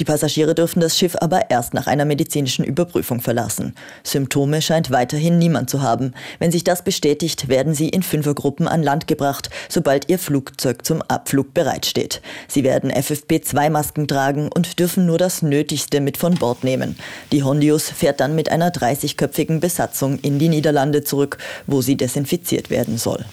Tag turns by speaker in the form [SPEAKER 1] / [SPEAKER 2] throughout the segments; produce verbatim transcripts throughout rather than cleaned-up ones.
[SPEAKER 1] Die Passagiere dürfen das Schiff aber erst nach einer medizinischen Überprüfung verlassen. Symptome scheint weiterhin niemand zu haben. Wenn sich das bestätigt, werden sie in Fünfergruppen an Land gebracht, sobald ihr Flugzeug zum Abflug bereitsteht. Sie werden F F P zwei Masken tragen und dürfen nur das Nötigste mit von Bord nehmen. Die Hondius fährt dann mit einer dreißigköpfigen Besatzung in die Niederlande zurück, wo sie desinfiziert werden soll.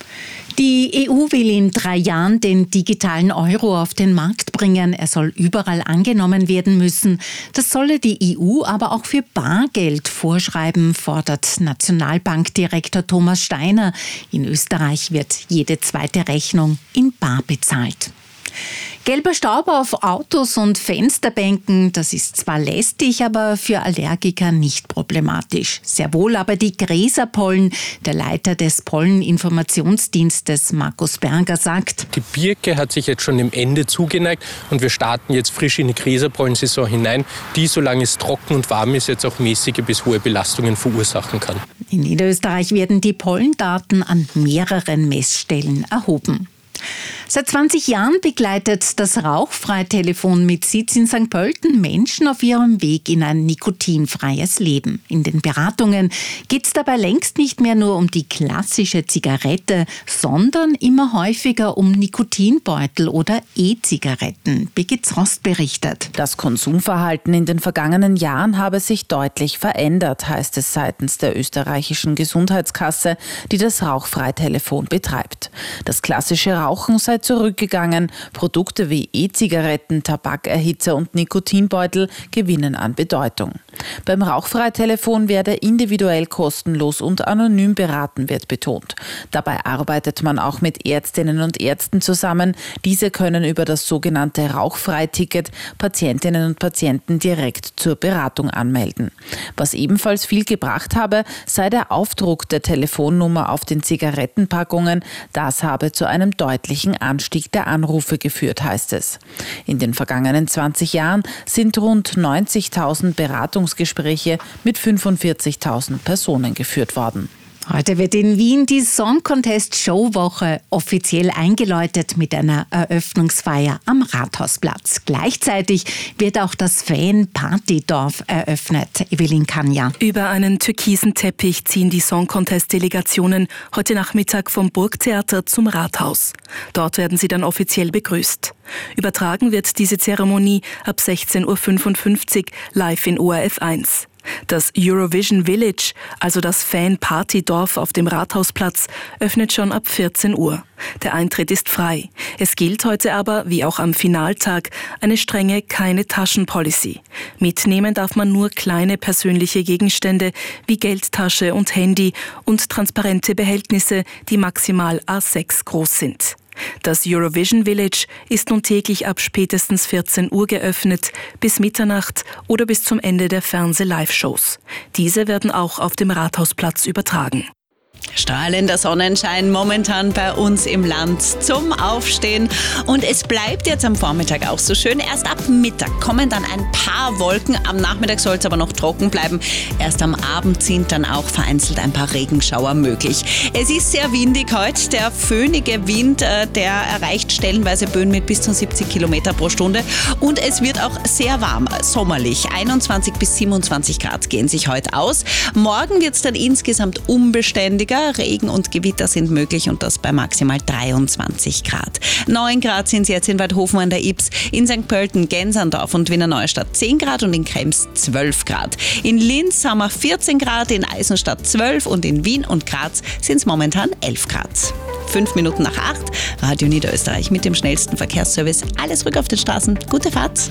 [SPEAKER 2] Die E U will in drei Jahren den digitalen Euro auf den Markt bringen. Er soll überall angenommen werden müssen. Das solle die E U aber auch für Bargeld vorschreiben, fordert Nationalbankdirektor Thomas Steiner. In Österreich wird jede zweite Rechnung in bar bezahlt. Gelber Staub auf Autos und Fensterbänken, das ist zwar lästig, aber für Allergiker nicht problematisch. Sehr wohl aber die Gräserpollen. Der Leiter des Polleninformationsdienstes, Markus Berger, sagt:
[SPEAKER 3] Die Birke hat sich jetzt schon dem Ende zugeneigt und wir starten jetzt frisch in die Gräserpollensaison hinein, die, solange es trocken und warm ist, jetzt auch mäßige bis hohe Belastungen verursachen kann.
[SPEAKER 2] In Niederösterreich werden die Pollendaten an mehreren Messstellen erhoben. Seit zwanzig Jahren begleitet das Rauchfrei-Telefon mit Sitz in Sankt Pölten Menschen auf ihrem Weg in ein nikotinfreies Leben. In den Beratungen geht es dabei längst nicht mehr nur um die klassische Zigarette, sondern immer häufiger um Nikotinbeutel oder E-Zigaretten. Birgit Rost berichtet.
[SPEAKER 4] Das Konsumverhalten in den vergangenen Jahren habe sich deutlich verändert, heißt es seitens der österreichischen Gesundheitskasse, die das Rauchfrei-Telefon betreibt. Das klassische Rauchen sei zurückgegangen. Produkte wie E-Zigaretten, Tabakerhitzer und Nikotinbeutel gewinnen an Bedeutung. Beim Rauchfrei-Telefon werde individuell, kostenlos und anonym beraten, wird betont. Dabei arbeitet man auch mit Ärztinnen und Ärzten zusammen. Diese können über das sogenannte Rauchfrei-Ticket Patientinnen und Patienten direkt zur Beratung anmelden. Was ebenfalls viel gebracht habe, sei der Aufdruck der Telefonnummer auf den Zigarettenpackungen. Das habe zu einem deutlichen Anstieg der Anrufe geführt, heißt es. In den vergangenen zwanzig Jahren sind rund neunzigtausend Beratungsgespräche mit fünfundvierzigtausend Personen geführt worden.
[SPEAKER 2] Heute wird in Wien die Song Contest Showwoche offiziell eingeläutet mit einer Eröffnungsfeier am Rathausplatz. Gleichzeitig wird auch das Fan-Partydorf eröffnet. Evelyn Kanja.
[SPEAKER 5] Über einen türkisen Teppich ziehen die Song Contest-Delegationen heute Nachmittag vom Burgtheater zum Rathaus. Dort werden sie dann offiziell begrüßt. Übertragen wird diese Zeremonie ab sechzehn Uhr fünfundfünfzig live in O R F eins. Das Eurovision Village, also das Fan-Partydorf auf dem Rathausplatz, öffnet schon ab vierzehn Uhr. Der Eintritt ist frei. Es gilt heute aber, wie auch am Finaltag, eine strenge Keine-Taschen-Policy. Mitnehmen darf man nur kleine persönliche Gegenstände wie Geldtasche und Handy und transparente Behältnisse, die maximal A sechs groß sind. Das Eurovision Village ist nun täglich ab spätestens vierzehn Uhr geöffnet, bis Mitternacht oder bis zum Ende der Fernseh-Live-Shows. Diese werden auch auf dem Rathausplatz übertragen.
[SPEAKER 6] Strahlender Sonnenschein momentan bei uns im Land zum Aufstehen. Und es bleibt jetzt am Vormittag auch so schön. Erst ab Mittag kommen dann ein paar Wolken. Am Nachmittag soll es aber noch trocken bleiben. Erst am Abend sind dann auch vereinzelt ein paar Regenschauer möglich. Es ist sehr windig heute. Der föhnige Wind, der erreicht stellenweise Böen mit bis zu siebzig Kilometer pro Stunde. Und es wird auch sehr warm, sommerlich. einundzwanzig bis siebenundzwanzig Grad gehen sich heute aus. Morgen wird es dann insgesamt unbeständig. Regen und Gewitter sind möglich und das bei maximal dreiundzwanzig Grad. neun Grad sind es jetzt in Weidhofen an der Ybbs, in Sankt Pölten, Gensandorf und Wiener Neustadt zehn Grad und in Krems zwölf Grad. In Linz haben wir vierzehn Grad, in Eisenstadt zwölf und in Wien und Graz sind es momentan elf Grad. Fünf Minuten nach acht, Radio Niederösterreich mit dem schnellsten Verkehrsservice. Alles ruhig auf den Straßen. Gute Fahrt.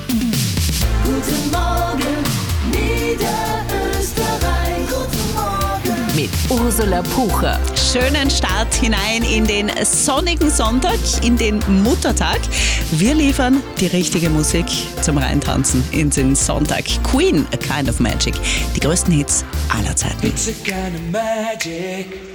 [SPEAKER 7] Guten Morgen, Niederösterreich.
[SPEAKER 2] Mit Ursula Pucher.
[SPEAKER 6] Schönen Start hinein in den sonnigen Sonntag, in den Muttertag. Wir liefern die richtige Musik zum Reintanzen in den Sonntag. Queen, A Kind of Magic. Die größten Hits aller Zeiten.
[SPEAKER 7] It's a kind of magic.